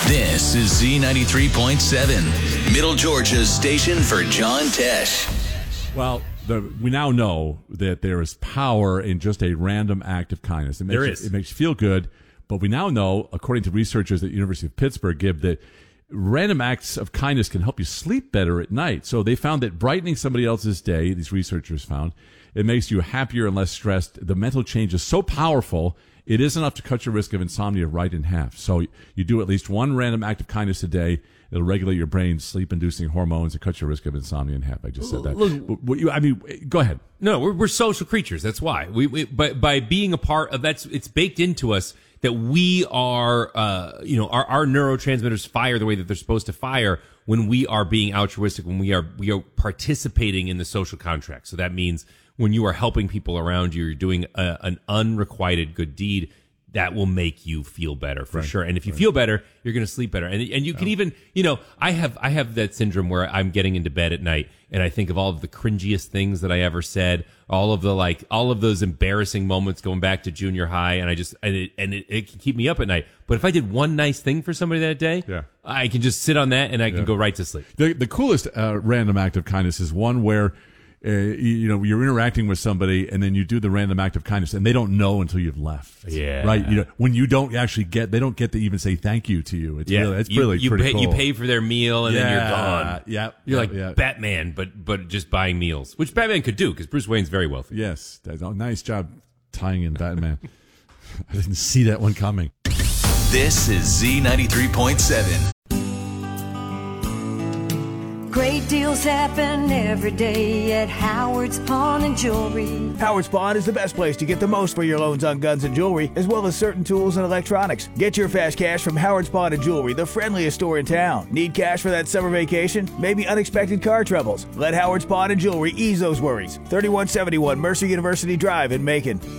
This is Z93.7, Middle Georgia's station for John Tesh. Well, we now know that there is power in just a random act of kindness. It makes you feel good, but we now know, according to researchers at the University of Pittsburgh, Gib, that random acts of kindness can help you sleep better at night. So they found that brightening somebody else's day, these researchers found, it makes you happier and less stressed. The mental change is so powerful, it is enough to cut your risk of insomnia right in half. So you do at least one random act of kindness a day. It'll regulate your brain's sleep-inducing hormones and cut your risk of insomnia in half. I just said that. Go ahead. No, we're social creatures. That's why. By being a part of it's baked into us that we are, our neurotransmitters fire the way that they're supposed to fire when we are being altruistic, when we are participating in the social contract. So that means when you are helping people around you, you're doing an unrequited good deed. That will make you feel better for sure. And if you feel better, you're going to sleep better. And you can even, I have that syndrome where I'm getting into bed at night and I think of all of the cringiest things that I ever said, all of those embarrassing moments going back to junior high. And it can keep me up at night. But if I did one nice thing for somebody that day, I can just sit on that and I can go right to sleep. The coolest random act of kindness is one where you're interacting with somebody and then you do the random act of kindness and they don't know until you've left. Yeah. Right. When you don't actually they don't get to even say thank you to you. It's pretty cool. You pay for their meal and then you're gone. Yeah. You're like Batman, but just buying meals, which Batman could do because Bruce Wayne's very wealthy. Yes. Nice job tying in Batman. I didn't see that one coming. This is Z93.7. Great deals happen every day at Howard's Pawn and Jewelry. Howard's Pawn is the best place to get the most for your loans on guns and jewelry, as well as certain tools and electronics. Get your fast cash from Howard's Pawn and Jewelry, the friendliest store in town. Need cash for that summer vacation? Maybe unexpected car troubles? Let Howard's Pawn and Jewelry ease those worries. 3171 Mercer University Drive in Macon.